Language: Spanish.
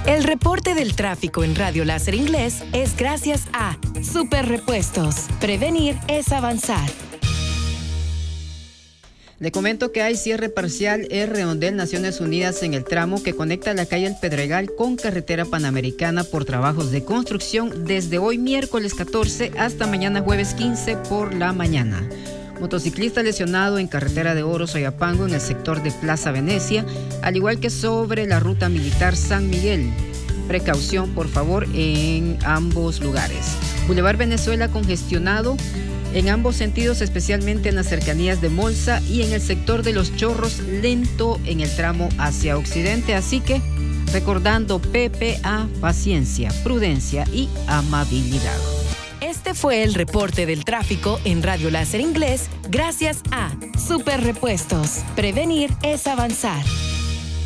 El reporte del tráfico en Radio Láser Inglés es gracias a Super Repuestos. Prevenir es avanzar. Le comento que hay cierre parcial en Redondel Naciones Unidas en el tramo que conecta la calle El Pedregal con carretera panamericana por trabajos de construcción desde hoy miércoles 14 hasta mañana jueves 15 por la mañana. Motociclista lesionado en carretera de Oro Soyapango en el sector de Plaza Venecia, al igual que sobre la ruta militar San Miguel. Precaución, por favor, en ambos lugares. Boulevard Venezuela congestionado en ambos sentidos, especialmente en las cercanías de Molsa y en el sector de Los Chorros, lento en el tramo hacia occidente. Así que, recordando PPA, paciencia, prudencia y amabilidad. Este fue el reporte del tráfico en Radio Láser Inglés, gracias a Super Repuestos. Prevenir es avanzar.